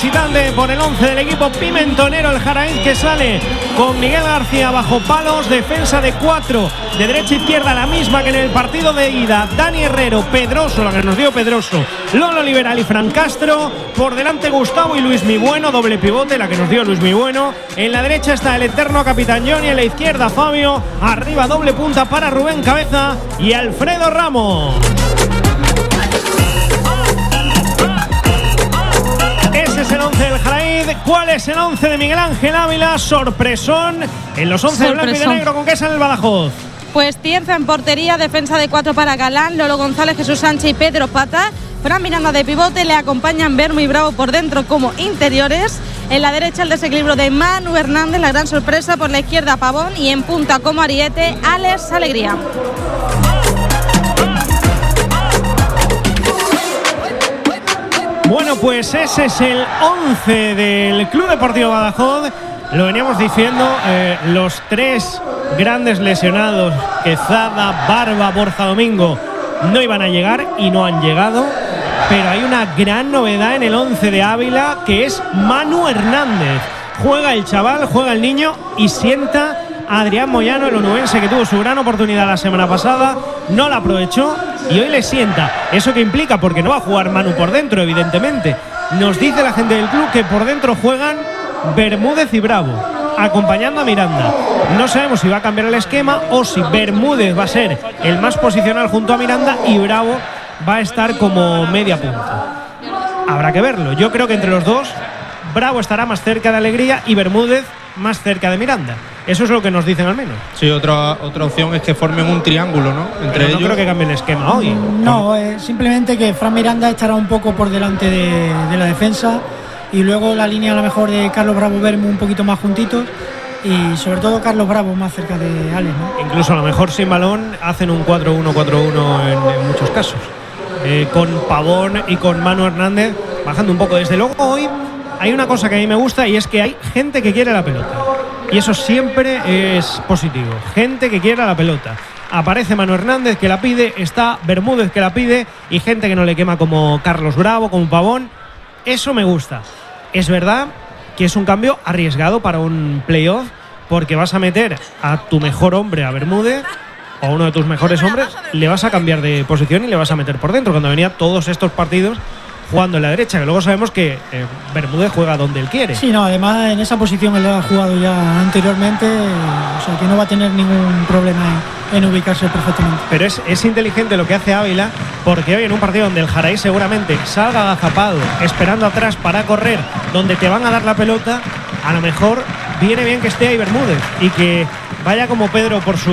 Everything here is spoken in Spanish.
visitante por el 11 del equipo pimentonero, el Jaraíz, que sale con Miguel García bajo palos, defensa de 4 de derecha a izquierda, la misma que en el partido de ida. Dani Herrero, Pedroso, la que nos dio Pedroso, Lolo Liberal y Fran Castro. Por delante Gustavo y Luis Mibueno, doble pivote, la que nos dio Luis Mibueno. En la derecha está el eterno capitán Johnny, en la izquierda Fabio, arriba doble punta para Rubén Cabeza y Alfredo Ramos. Ese es el 11 del Jaraíz. ¿Cuál es el 11 de Miguel Ángel Ávila? Sorpresón en los 11 de blanco y de negro. ¿Con qué sale el Badajoz? Pues Tienza en portería, defensa de 4 para Galán, Lolo González, Jesús Sánchez y Pedro Pata. Fran Miranda de pivote, le acompañan Bermo y Bravo por dentro como interiores. En la derecha el desequilibrio de Manu Hernández, la gran sorpresa. Por la izquierda Pavón y en punta como ariete Alex Alegría. Bueno, pues ese es el 11 del Club Deportivo Badajoz. Lo veníamos diciendo, los 3 grandes lesionados, Quezada, Barba, Borja Domingo, no iban a llegar y no han llegado. Pero hay una gran novedad en el 11 de Ávila, que es Manu Hernández. Juega el chaval, juega el niño y sienta a Adrián Moyano, el onubense, que tuvo su gran oportunidad la semana pasada, no la aprovechó y hoy le sienta. ¿Eso qué implica? Porque no va a jugar Manu por dentro, evidentemente. Nos dice la gente del club que por dentro juegan Bermúdez y Bravo, acompañando a Miranda. No sabemos si va a cambiar el esquema o si Bermúdez va a ser el más posicional junto a Miranda y Bravo va a estar como media punta. Habrá que verlo. Yo creo que entre los dos Bravo estará más cerca de Alegría y Bermúdez más cerca de Miranda. Eso es lo que nos dicen al menos. Sí, otra opción es que formen un triángulo, ¿no? Entre ellos. No creo que cambie el esquema hoy. No, simplemente que Fran Miranda estará un poco por delante de la defensa y luego la línea a lo mejor de Carlos Bravo Bermú un poquito más juntitos y sobre todo Carlos Bravo más cerca de Alex, ¿no? Incluso a lo mejor sin balón hacen un 4-1-4-1 en muchos casos. Con Pavón y con Manu Hernández bajando un poco. Desde luego hoy hay una cosa que a mí me gusta y es que hay gente que quiere la pelota. Y eso siempre es positivo. Gente que quiere la pelota. Aparece Manu Hernández que la pide, está Bermúdez que la pide y gente que no le quema como Carlos Bravo, como Pavón. Eso me gusta. Es verdad que es un cambio arriesgado para un playoff porque vas a meter a tu mejor hombre, a Bermúdez, o a uno de tus mejores hombres, le vas a cambiar de posición y le vas a meter por dentro cuando venía todos estos partidos jugando en la derecha, que luego sabemos que Bermúdez juega donde él quiere. Sí, no, además en esa posición él lo ha jugado ya anteriormente, o sea que no va a tener ningún problema en ubicarse perfectamente. Pero es inteligente lo que hace Ávila, porque hoy en un partido donde el Jaraíz seguramente salga agazapado, esperando atrás para correr, donde te van a dar la pelota, a lo mejor viene bien que esté ahí Bermúdez y que vaya como Pedro por su